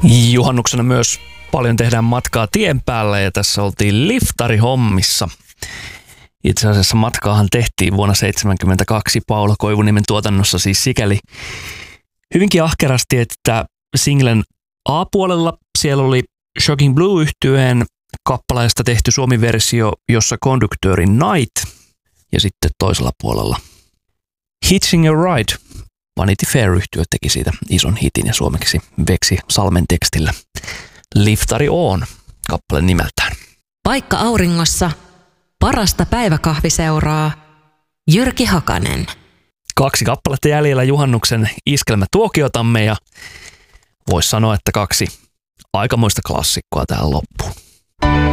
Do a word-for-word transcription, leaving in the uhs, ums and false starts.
Juhannuksena myös paljon tehdään matkaa tien päällä ja tässä oltiin liftarihommissa. Itse asiassa matkaahan tehtiin vuonna seitsemänkymmentäkaksi Paula Koivuniemen tuotannossa siis sikäli hyvinkin ahkerasti, että singlen A-puolella siellä oli Shocking Blue-yhtyeen kappaleesta tehty suomi-versio, jossa konduktööri Night, ja sitten toisella puolella Hitching a Ride. Vanity Fair-yhtye teki siitä ison hitin ja suomeksi Veksi Salmen tekstillä Liftari on kappale nimeltään. Paikka auringossa, parasta päiväkahviseuraa, Jyrki Hakanen. Kaksi kappaletta jäljellä juhannuksen iskelmätuokiotamme ja voisi sanoa, että kaksi aikamoista klassikkoa tähän loppuun.